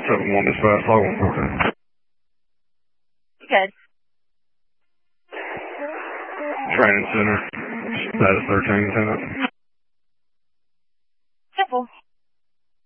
7-1 dispatch, log 114. Good. Training center, status 13, tenant.